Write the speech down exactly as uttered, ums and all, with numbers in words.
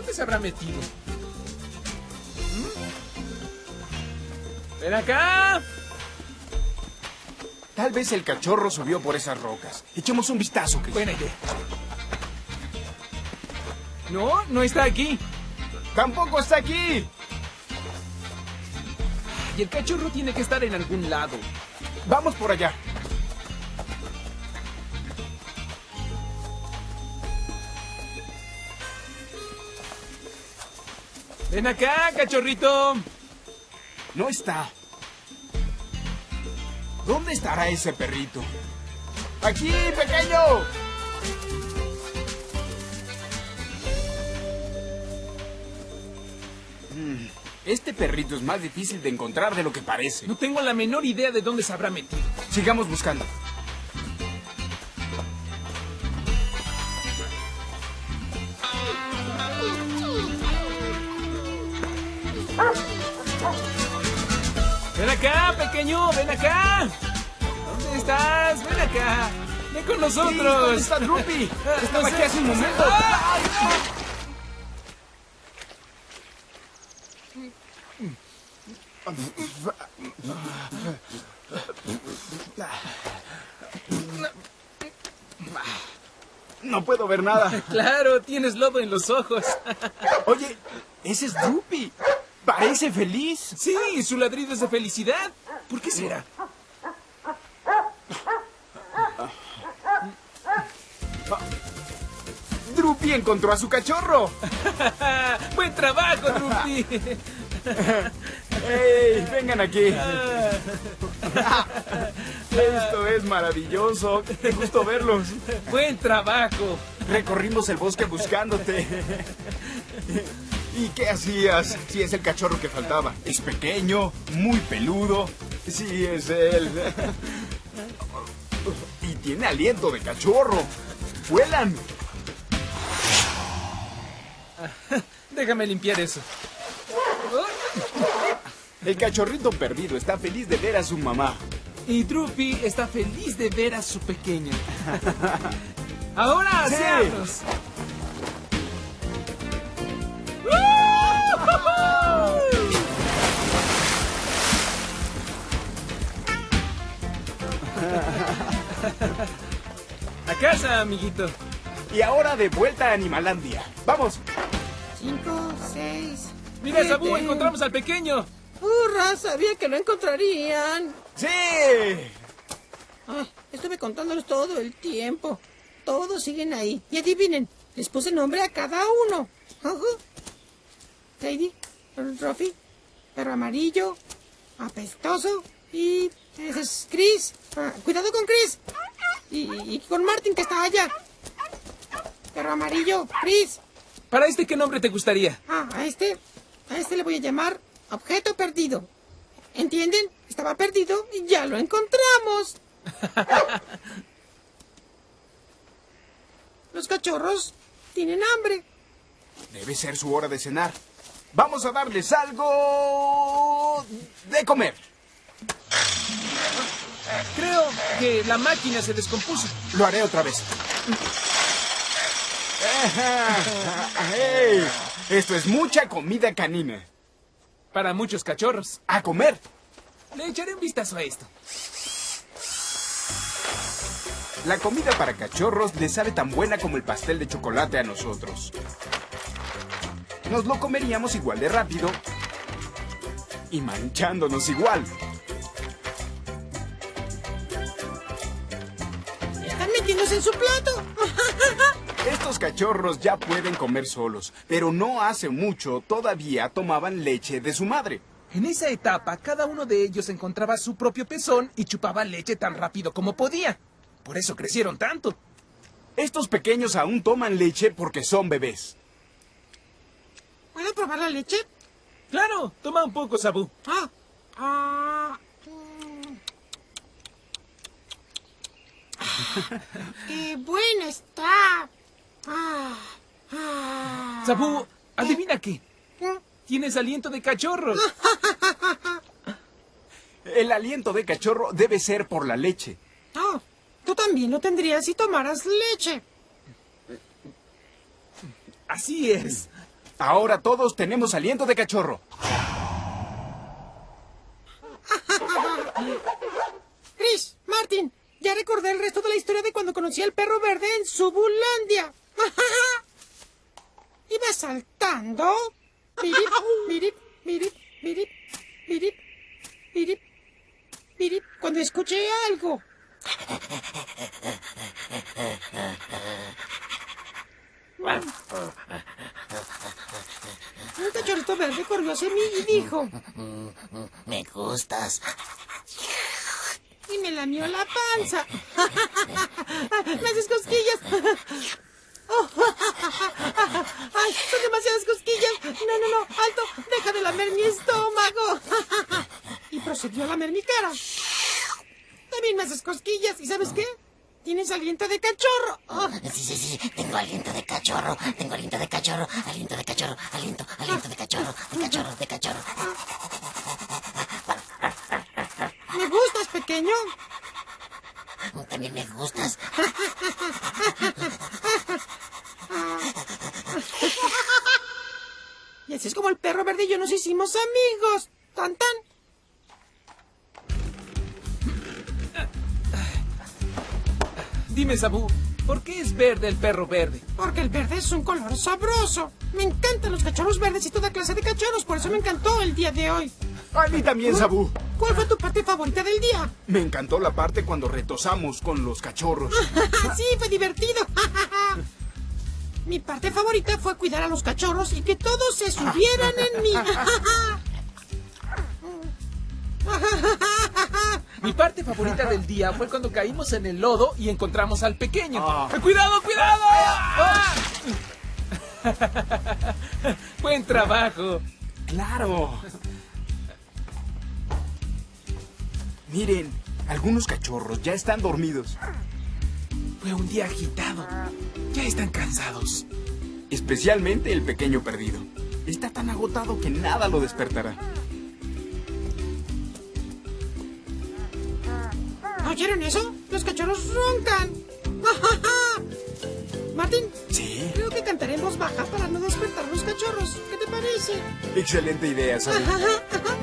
¿Dónde se habrá metido? ¿Mm? ¡Ven acá! Tal vez el cachorro subió por esas rocas. Echemos un vistazo, Chris. Buena idea. No, no está aquí. ¡Tampoco está aquí! Y el cachorro tiene que estar en algún lado. Vamos por allá. ¡Ven acá, cachorrito! No está. ¿Dónde estará ese perrito? ¡Aquí, pequeño! Mm, Este perrito es más difícil de encontrar de lo que parece. No tengo la menor idea de dónde se habrá metido. Sigamos buscando. ¡Ven acá, pequeño! ¡Ven acá! ¿Dónde estás? ¡Ven acá! ¡Ven con nosotros! ¿Dónde está Drupi? Estaba aquí hace un momento. ¡Ah! No puedo ver nada. Claro, tienes lodo en los ojos. Oye, ese es Drupi. Parece feliz. Sí, su ladrido es de felicidad. ¿Por qué será? Drupi encontró a su cachorro. ¡Buen trabajo, Drupi! ¡Ey! Vengan aquí. Esto es maravilloso. Qué gusto verlos. ¡Buen trabajo! Recorrimos el bosque buscándote. ¿Y qué hacías? Si es el cachorro que faltaba. Es pequeño, muy peludo. Sí, es él. Y tiene aliento de cachorro. ¡Vuelan! Déjame limpiar eso. El cachorrito perdido está feliz de ver a su mamá. Y Drupi está feliz de ver a su pequeña. ¡Ahora, Sí. seamos! A casa, amiguito. Y ahora de vuelta a Animalandia. ¡Vamos! Cinco, seis... Mira, siete. Sabu, encontramos al pequeño. ¡Hurra! Sabía que lo encontrarían. ¡Sí! Ay, estuve contándolos todo el tiempo. Todos siguen ahí. Y adivinen, les puse nombre a cada uno. Ajá. Heidi, Ruffy, Perro Amarillo, Apestoso y ese es Chris. Ah, cuidado con Chris. Y, y con Martin que está allá. Perro Amarillo, Chris. ¿Para este qué nombre te gustaría? Ah, a este, a este le voy a llamar Objeto Perdido. ¿Entienden? Estaba perdido y ya lo encontramos. Los cachorros tienen hambre. Debe ser su hora de cenar. Vamos a darles algo de comer. Creo que la máquina se descompuso. Lo haré otra vez. ¡Hey! Esto es mucha comida canina. Para muchos cachorros. ¡A comer! Le echaré un vistazo a esto. La comida para cachorros le sabe tan buena como el pastel de chocolate a nosotros. Nos lo comeríamos igual de rápido y manchándonos igual. Están metiéndose en su plato. Estos cachorros ya pueden comer solos, pero no hace mucho todavía tomaban leche de su madre. En esa etapa, cada uno de ellos encontraba su propio pezón y chupaba leche tan rápido como podía. Por eso crecieron tanto. Estos pequeños aún toman leche porque son bebés. ¿Puedo probar la leche? Claro, toma un poco, Sabu. Ah, ah, mm. ¡Qué buena está! Ah, ah. Sabu, adivina qué. ¿Qué? Tienes aliento de cachorros. El aliento de cachorro debe ser por la leche. Oh, tú también lo tendrías si tomaras leche. Así es. Ahora todos tenemos aliento de cachorro. Chris, Martin, ya recordé el resto de la historia de cuando conocí al perro verde en Subulandia. Iba saltando. Mirip, mirip, mirip, mirip, mirip, mirip, mirip, cuando escuché algo. Un cachorrito verde corrió hacia mí y dijo: Me gustas. Y me lamió la panza. Me haces cosquillas. Ay, son demasiadas cosquillas. No, no, no, alto, deja de lamer mi estómago. Y procedió a lamer mi cara. También me haces cosquillas. ¿Y sabes qué? Tienes aliento de cachorro. Oh. Sí, sí, sí, tengo aliento de cachorro. Tengo aliento de cachorro. Aliento de cachorro. Aliento, aliento de cachorro. De cachorro, de cachorro. ¿Me gustas, pequeño? También me gustas. Y así es como el perro verde y yo nos hicimos amigos. Tan, tan. Dime, Sabu, ¿por qué es verde el perro verde? Porque el verde es un color sabroso. Me encantan los cachorros verdes y toda clase de cachorros. Por eso me encantó el día de hoy. A mí también, Sabu. ¿Cuál fue tu parte favorita del día? Me encantó la parte cuando retosamos con los cachorros. Sí, fue divertido. Mi parte favorita fue cuidar a los cachorros y que todos se subieran en mí. Mi parte favorita del día fue cuando caímos en el lodo y encontramos al pequeño. Ah. ¡Cuidado, cuidado! ¡Ah! Buen trabajo. ¡Claro! Miren, algunos cachorros ya están dormidos. Fue un día agitado. Ya están cansados. Especialmente el pequeño perdido. Está tan agotado que nada lo despertará. ¿Oyeron eso? Los cachorros roncan. Martín, ¿Sí? creo que cantaré en voz baja para no despertar a los cachorros. ¿Qué te parece? Excelente idea, Sabu.